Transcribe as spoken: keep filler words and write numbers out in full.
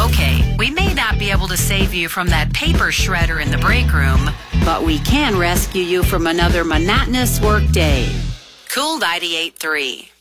Okay, we may not be able to save you from that paper shredder in the break room, but we can rescue you from another monotonous work day. Cool ninety-eight point three.